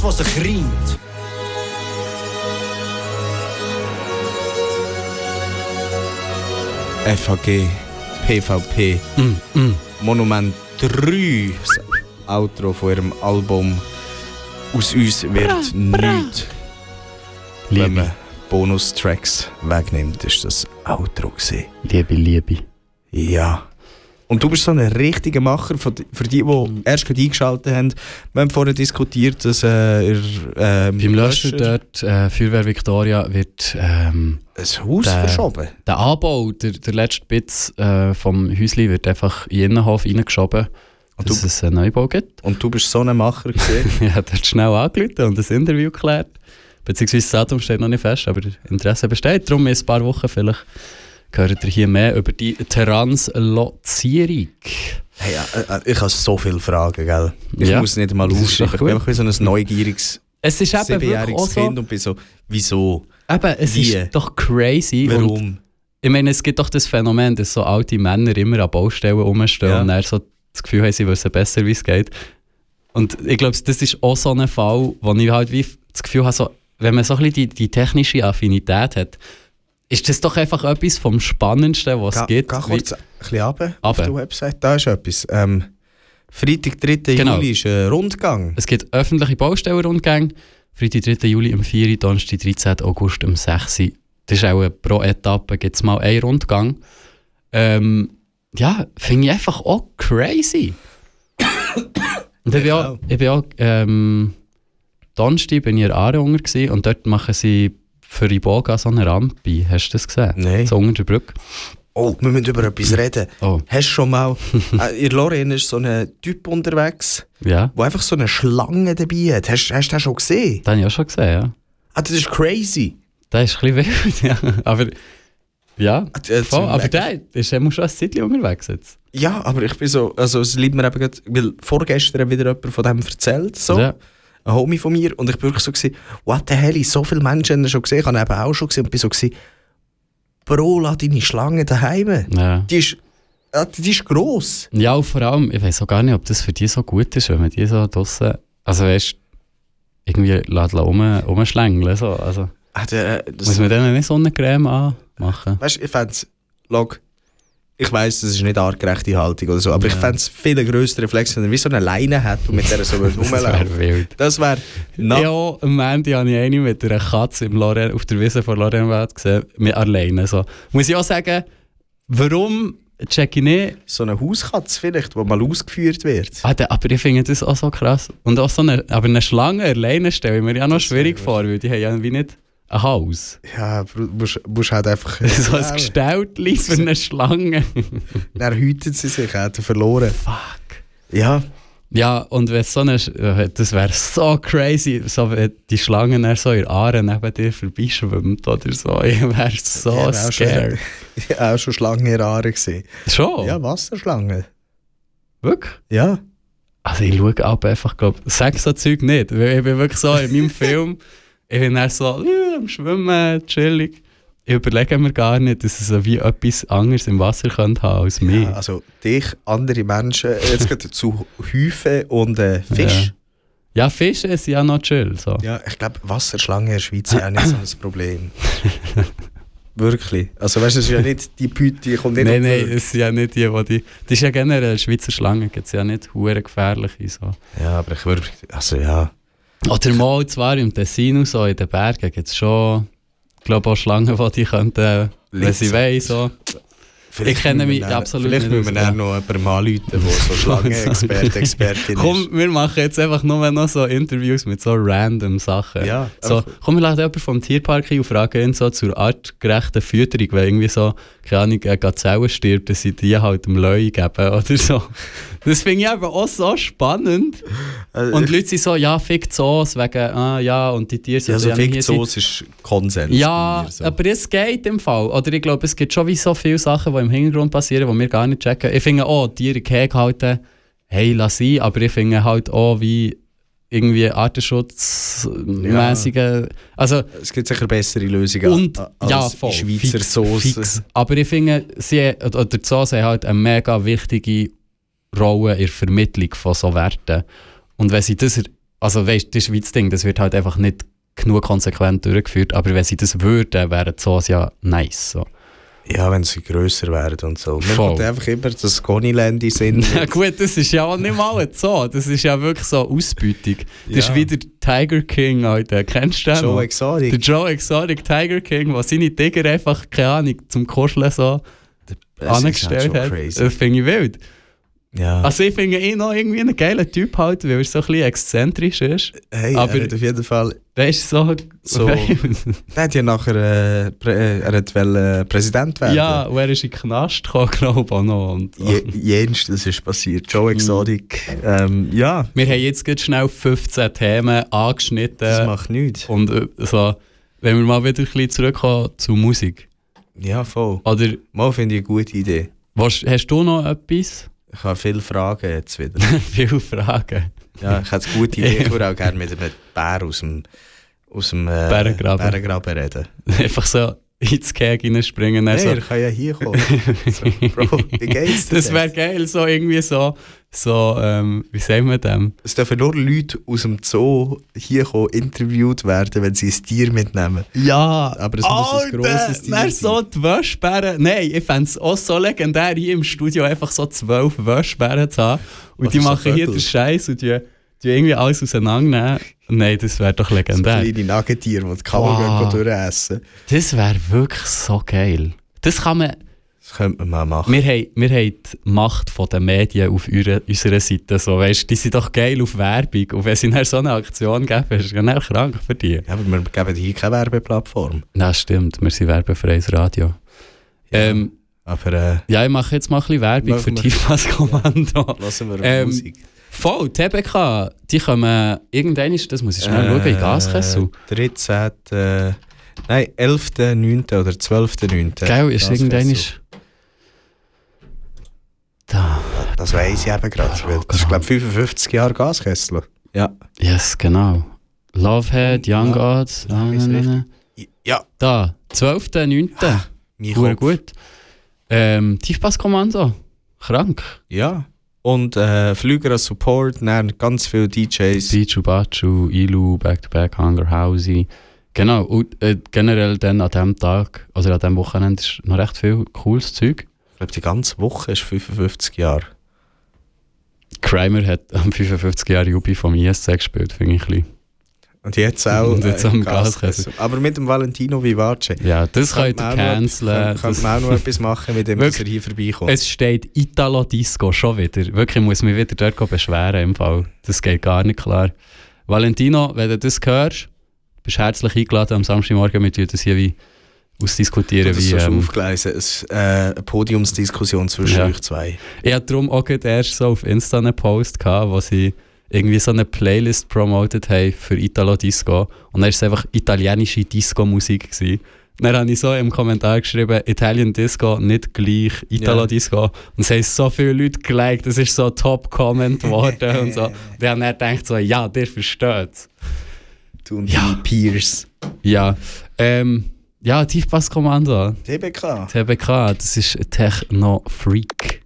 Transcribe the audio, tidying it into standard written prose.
was sich reimt. FHG, PvP, Monument 3, das Outro von ihrem Album «Aus uns wird nichts». Wenn man Bonustracks wegnimmt, ist das Outro gewesen. Liebe. Ja. Und du bist so ein richtiger Macher, für die erst gerade eingeschaltet haben. Wir haben vorhin diskutiert, dass beim Löschen dort, Feuerwehr Victoria, wird ein Haus verschoben. Der Anbau, der letzte Bit vom Häusli wird einfach in den Innenhof reingeschoben, dass es einen Neubau gibt. Und du bist so ein Macher gewesen? Ich habe dort schnell angerufen und ein Interview geklärt. Beziehungsweise das Datum steht noch nicht fest, aber Interesse besteht. Darum in ein paar Wochen vielleicht hört ihr hier mehr über die Translozierung. Hey, ich habe so viele Fragen, gell? Ich muss nicht mal aufschreiben. Ich bin einfach wie so ein neugieriges 7-jähriges Kind und bin so, wieso? Eben, es ist doch crazy. Warum? Und ich meine, es gibt doch das Phänomen, dass so alte Männer immer an Baustellen rumstehen und dann so das Gefühl haben, sie wissen besser, wie es geht. Und ich glaube, das ist auch so ein Fall, wo ich halt wie das Gefühl habe, so, wenn man so ein bisschen die technische Affinität hat, ist das doch einfach etwas vom Spannendsten, was es gibt. Geh kurz ein bisschen runter auf der Website. Da ist etwas. Freitag, 3. Juli ist ein Rundgang. Es gibt öffentliche Baustellenrundgänge. Freitag, 3. Juli um 4 Uhr, Donnerstag, 13. August um 6 Uhr. Das ist auch pro Etappe gibt es mal einen Rundgang. Ja, finde ich einfach auch crazy. Und ich bin auch Donnerstag bin ich in Aaraunger gewesen, und dort machen sie für Iboga so eine Rampe. Hast du das gesehen? Nein. So unter der Brücke. Oh, wir müssen über etwas reden. Oh. Hast du schon mal... in Lorraine ist so ein Typ unterwegs, der einfach so eine Schlange dabei hat. Hast du den schon gesehen? Den habe ich auch schon gesehen, ja. Das ist crazy. Das ist ein bisschen wild, ja. Aber... Ja, voll, aber der ist schon ein Zeitchen unterwegs jetzt. Ja, aber ich bin so... Also es liebt mir eben gerade... Weil vorgestern wieder jemand von dem erzählt, so. Ja. Ein Homie von mir. Und ich war wirklich so gewesen, what the hell, so viele Menschen haben schon gesehen. Ich habe eben auch schon gesehen und bin so gewesen, Bro, lass deine Schlange daheim. Ja. Die ist gross. Ja, und vor allem, ich weiss auch gar nicht, ob das für die so gut ist, wenn man die so draussen, also weißt, irgendwie rumschlängeln. So. Also, muss man denen nicht Sonnencreme anmachen? Weißt du, ich fände es, ich weiss, das ist nicht artgerechte Haltung oder so, aber ich fände es viel grösser Reflex, wenn er wie so eine Leine hat und mit der so rumlaufen. Das wäre wild. Das wäre... Ja, am Ende habe ich eine mit einer Katze auf der Wiese von Lorraine gesehen, mit alleine. So. Muss ich auch sagen, warum check ich nicht... So eine Hauskatze vielleicht, die mal ausgeführt wird. Aber ich finde das auch so krass. Und auch aber eine Schlange alleine stelle ich mir ja noch schwierig vor, weil die haben ja wie nicht... ein Haus. Ja, musst halt einfach... so ein Gestelltchen für eine Schlange. Dann hütet sie sich, hat verloren. Fuck. Ja. Ja, und wenn so eine... Das wäre so crazy, so wenn die Schlange dann so in der Aare neben dir vorbeischwimmt oder so. Ich wäre so scared. Ich habe auch schon Schlangen in der Aare gesehen. Schon? Ja, Wasserschlangen. Wirklich? Ja. Also ich schaue auch einfach, sag so Zeug nicht. Ich bin wirklich so in meinem Film... Ich bin dann so am Schwimmen, chillig. Ich überlege mir gar nicht, dass es so wie etwas anderes im Wasser könnte haben als mich. Ja, also dich, andere Menschen, jetzt geht zu Häufen und Fisch. Ja, Fische ist ja noch chill. So. Ja, ich glaube, Wasserschlangen in der Schweiz sind auch nicht so ein Problem. Wirklich. Also weißt du, es ist ja nicht die Püte, die kommt nicht... Nein, es sind ja nicht die... Das ist ja generell, Schweizer Schlangen gibt es ja nicht hure gefährliche. So. Ja, aber ich würde... Also ja... Oder mal zwar im Tessin und so, in den Bergen gibt es schon, glaube auch Schlangen, die die könnten, wenn sie wollen. So. Ich kenne mich absolut nicht. Vielleicht müssen wir dann noch jemanden anrufen, der so Schlangenexpertin ist. Komm, wir machen jetzt einfach nur noch so Interviews mit so random Sachen. Ja, so, komm, wir laden jemanden vom Tierpark ein und fragen ihn so zur artgerechten Fütterung, weil irgendwie so, keine Ahnung, eine Gazelle stirbt, dass sie die halt dem Löwe geben oder so. Das finde ich aber auch so spannend. Und die Leute sind so, ja, fick Zoos, wegen, ja, und die Tiere sind... Ja, so fick Zoos ist Konsens. Ja, so. Aber es geht im Fall. Oder ich glaube, es gibt schon wie so viele Sachen, die im Hintergrund passieren, die wir gar nicht checken. Ich finde auch, Tiere Käse halten, hey, lass sie, aber ich finde halt auch, wie irgendwie artenschutzmäßige... Also, es gibt sicher bessere Lösungen als voll, Schweizer Sauce. Aber ich finde, die Zoos haben halt eine mega wichtige Rolle in der Vermittlung von so Werten. Und wenn sie das Also weißt, das ist wie das Ding, das wird halt einfach nicht genug konsequent durchgeführt, aber wenn sie das würden, wären die Zoos ja nice. So. Ja, wenn sie grösser wären und so. Mir kommt einfach immer das Goniland in Sinn. Ja gut, das ist ja auch nicht mal ein Zoo, das ist ja wirklich so Ausbeutung. Das ist wieder Tiger King, Alter. Kennst du den? Joe Exotic. Der Joe Exotic Tiger King, der seine Tiger einfach, keine Ahnung, zum Kuscheln so angestellt hat. Crazy. Das finde ich wild. Ja. Also ich finde ihn noch irgendwie einen geilen Typ halt, weil er so ein bisschen exzentrisch ist. Hey, aber er hat auf jeden Fall... Der ist so... der hat ja nachher... er wollte Präsident werden. Ja, und er ist in den Knast gekommen, glaube ich auch noch. Und, das ist passiert. Joe Exotic. Ja. Wir haben jetzt ganz schnell 15 Themen angeschnitten. Das macht nichts. Und so, wenn wir mal wieder ein bisschen zurückkommen zur Musik. Ja, voll. Oder... Mal finde ich eine gute Idee. Hast du noch etwas? Ich habe viele Fragen jetzt wieder. Viele Fragen. Ja, ich hätte eine gute Idee. Ich würde auch gerne mit einem Bär aus dem Bärengraben reden. Einfach so ins Keg reinspringen. Nein, er kann ja hier kommen. So, Bro, wie geht's dir? Das wäre geil, so irgendwie so wie sagen wir dem? Es dürfen nur Leute aus dem Zoo hier kommen, interviewt werden, wenn sie ein Tier mitnehmen. Ja, aber es muss ein grosses Tier sein. So die Waschbären. Nein, ich fände es auch so legendär, hier im Studio einfach so 12 Waschbären zu haben. Und die machen hier den Scheiß und die irgendwie alles auseinandernehmen. Nein, das wäre doch legendär. So kleine Nagetiere, die die Kamera durchessen. Das wäre wirklich so geil. Das könnte man mal machen. Wir haben die Macht der Medien auf unserer Seite. So, weißt, die sind doch geil auf Werbung. Und wenn sie dann so eine Aktion geben, ist es ja krank für die. Ja, aber wir geben hier keine Werbeplattform. Nein, stimmt. Wir sind werbefreies Radio. Ja, aber, ja, ich mache jetzt mal ein bisschen Werbung für Tiefpasskommando. Lassen wir Musik. Voll, TBK, die kommen irgendwann, das muss ich schnell schauen, in Gaskessel. 13. Nein, 11.9. oder 12.9. Geil, ist irgendwann... Da. Das weiss ich eben gerade. Das ist, glaube ich, 55 Jahre Gaskessel. Ja. Yes, genau. Lovehead, Young Gods. Ja. Da, 12.9. Gut. Tiefpasskommando. Krank. Ja. Und Flüger als Support, dann ganz viele DJs. Bichu, Bachu, Ilu, Back-to-Back, Hunger, Housey. Genau, und generell dann an diesem Tag, also an diesem Wochenende, ist noch recht viel cooles Zeug. Ich glaube, die ganze Woche ist 55 Jahre. Kramer hat am 55 Jahre Jubi vom ISC gespielt, finde ich ein bisschen. Und jetzt auch und jetzt am Gaskessel. Aber mit dem Valentino Vivace. Ja, das könnt ihr canceln. Kann man auch noch etwas machen, mit dem dass er hier vorbeikommt. Es steht Italo Disco schon wieder. Wirklich, ich muss mich wieder dort beschweren im Fall. Das geht gar nicht klar. Valentino, wenn du das hörst, bist herzlich eingeladen am Samstagmorgen mit dir das hier wie ausdiskutieren. Das ist aufgelesen, eine Podiumsdiskussion zwischen euch zwei. Ich hatte darum auch erst so auf Insta einen Post gehabt, wo sie irgendwie so eine Playlist promotet haben für Italo Disco. Und dann war es einfach italienische Disco-Musik gewesen. Dann habe ich so im Kommentar geschrieben, Italian Disco, nicht gleich Italo Disco. Und es haben so viele Leute geliked, das ist so ein Top-Comment geworden und so. Die haben dann gedacht so, ja, der versteht es. Du und deine Peers. Ja, ja, Tiefpasskommando. TBK. TBK, das ist Techno-Freak.